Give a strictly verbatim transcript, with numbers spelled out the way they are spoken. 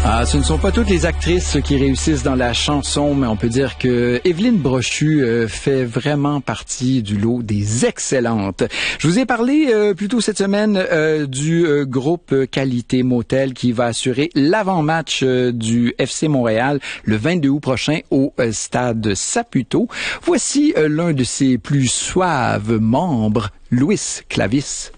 Ah, ce ne sont pas toutes les actrices qui réussissent dans la chanson, mais on peut dire que Évelyne Brochu euh, fait vraiment partie du lot des excellentes. Je vous ai parlé euh, plus tôt cette semaine euh, du euh, groupe Qualité Motel qui va assurer l'avant-match euh, du F C Montréal le vingt-deux août prochain au euh, stade Saputo. Voici euh, l'un de ses plus suaves membres, Louis Clavis.